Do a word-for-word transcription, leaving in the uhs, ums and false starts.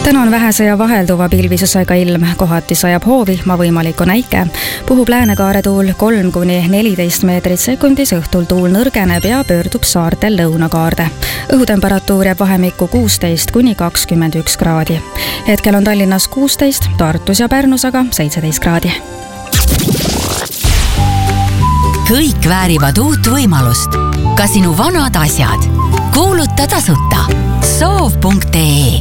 Täna on vähese ja vahelduva pilvisusega ilm, kohati sajab hoovihma, võimalik on äike. Puhub läänekaare tuul kolm kuni neliteist meetrit sekundis, õhtul tuul nõrgeneb ja pöördub saartel lõunakaarde. Õhutemperatuur jääb vahemikku kuusteist kuni kakskümmend üks kraadi. Hetkel on Tallinnas kuusteist, Tartus ja Pärnus aga seitseteist kraadi. Kõik väärivad uut võimalust. Ka sinu vanad asjad. Kuuluta tasuta. soov punkt ee